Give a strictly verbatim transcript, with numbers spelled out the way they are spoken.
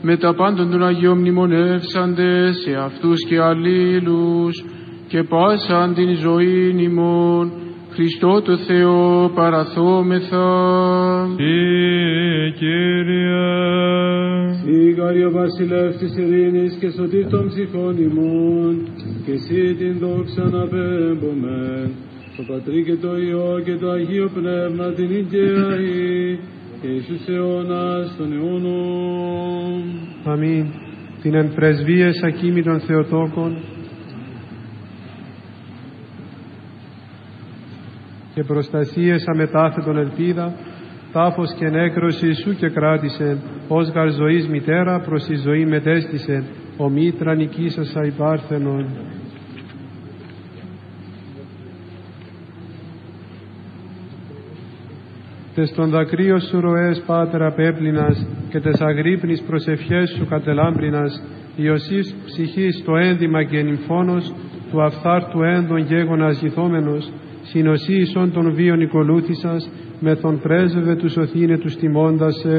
με τα πάντων των Αγίων μνημονεύσαντες σε αυτούς και αλλήλους και πάσαν την ζωήν ημών Χριστό το Θεό παραθόμεθα. Ή Κύριε, Σιγάριο βασιλεύς της ειρήνης και σωτήρ των ψυχών ημών, και εσύ την δόξα να πέμπομεν, το Πατρί και το Υιό και το Αγίο Πνεύμα την οικαιαή, και Ιησούς αιώνας των αιώνων. Αμήν. Την εν πρεσβείες ακίμητων Θεοτόκων και προστασίες αμετάθετον ελπίδα, τάφος και νέκρωση σου και κράτησε, ως γαρ ζωής μητέρα προς τη ζωή μετέστησε, ο μήτρα νικήσασα υπάρθενον. Τες των δακρύων σου ροές, Πάτερ απέπλυνας, και τες αγρύπνης προσευχές σου κατελάμπρινας, ιωσής ψυχής το ένδυμα και νυμφώνος, του αφθάρτου έντον γέγονας γηθόμενος, συνοσίησον των βίων οικολούθησας, με τον πρέσβευε τους οθήνε τους τιμώντας